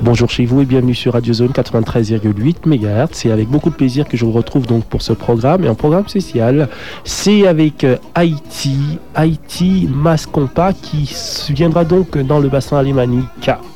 Bonjour chez vous et bienvenue sur Radio Zone 93,8 MHz. C'est avec beaucoup de plaisir que je vous retrouve donc pour ce programme et un programme spécial. C'est avec Haïti Mascompa qui viendra donc dans le bassin alémanique